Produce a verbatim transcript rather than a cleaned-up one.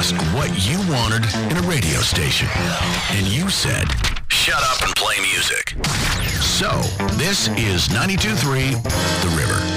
asked what you wanted in a radio station. And you said, shut up and play music. So, this is ninety-two point three The River.